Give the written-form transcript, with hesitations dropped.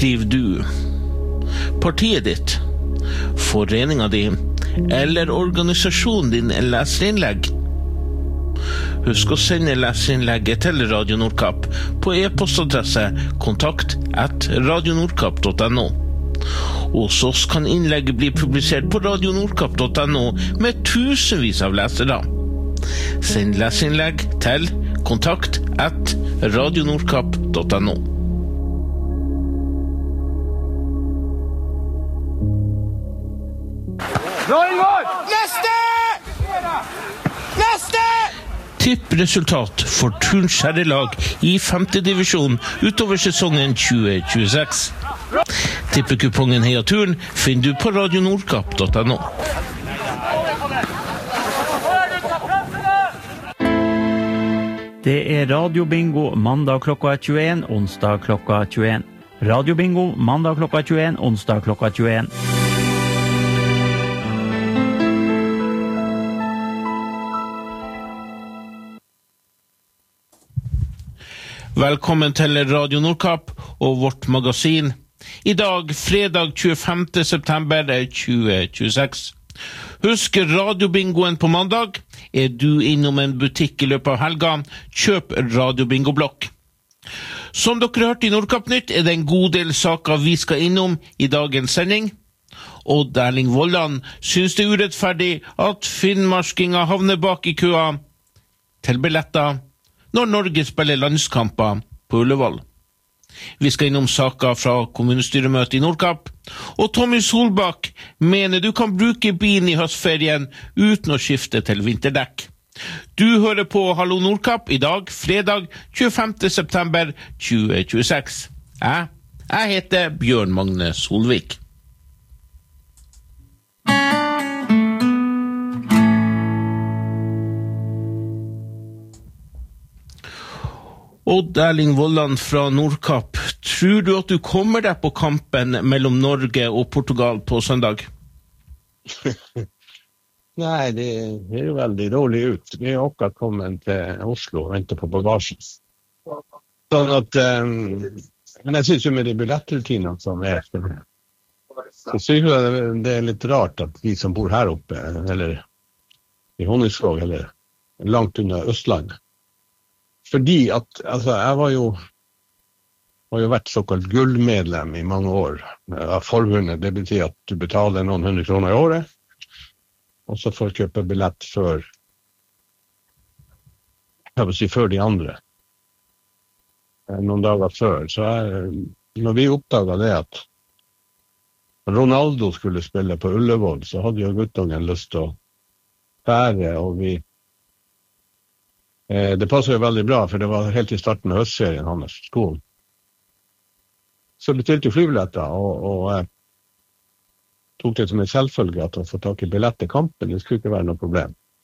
skriver du? Partiet ditt? Foreningen din? Eller organisasjonen din leserinnlegg? Husk å sende leserinnlegget til Radio Nordkapp på e-postadresse kontakt@radionordkapp.no. Hos oss kan innlegget bli publisert på radionordkapp.no med tusenvis av lesere. Send leserinnlegg til kontakt@radionordkapp.no. Tippresultat for Turns herrelag i 5. divisjon utover sesongen 2026. Tippekupongen Heia Turn finner du på radionordkapp.no. Det radiobingo mandag klokka 21, onsdag klokka 21. Radiobingo mandag klokka 21, onsdag klokka 21. Velkommen til Radio Nordkapp og vårt magasin. I dag, fredag 25. september 2026. Husk radiobingoen på mandag. Du innom en butikk i løpet av helga, kjøp radiobingoblokk. Som dere hørte i Nordkapp Nytt, det en god del saker vi skal innom i dagens sending. Odd Erling Vollan synes det urettferdig at finnmarskinger havner bak i køa til billetter når Norge spiller landskamper på Ullevål. Vi skal innom saker fra kommunestyremøtet i Nordkapp, og Tommy Solbakk mener du kan bruke bilen i høstferien uten å skifte til vinterdekk. Du hører på Hallo Nordkapp i dag, fredag 25. september 2026. Jeg heter Bjørn Magne Solvik. Odd Erling Vollan fra Nordkapp, tror du at du kommer deg på kampen mellom Norge og Portugal på søndag? Nei, det jo veldig dårlig ut. Vi akkurat kommet til Oslo og venter på bagasjen. Sånn at, men jeg synes jo med de billettrutinene som så synes jeg det litt rart at vi som bor her oppe, eller i Honningsvåg, eller langt under Østlandet, fordi at, altså, jeg har jo vært såkalt gullmedlem i mange år av forbundet. Det betyr at du betaler noen 100 kroner i året, og så får du kjøpe billett før de andre. Noen dager før. Så når vi oppdaget det at Ronaldo skulle spille på Ullevål, så hadde jo guttungen lyst til å fære, og det passer jo veldig bra, for det var helt i starten av høstserien hans skolen. Så bestilte jo flybilletter, og tok det som en selvfølge at å få tak i billett til kampen, det skulle ikke være noe problem.